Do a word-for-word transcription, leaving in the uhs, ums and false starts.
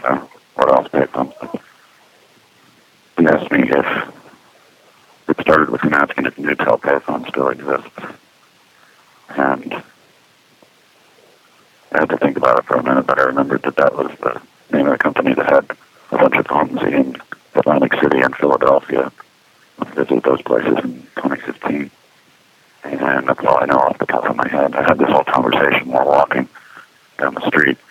know what else picked them. He asked me if it started with him asking if the Newtel payphone still exists. And I had to think about it for a minute, but I remembered that that was the name of the company that had a bunch of phones in Atlantic City and Philadelphia. I visited those places in twenty fifteen. And that's all I know off the top of my head. I had this whole conversation while walking down the street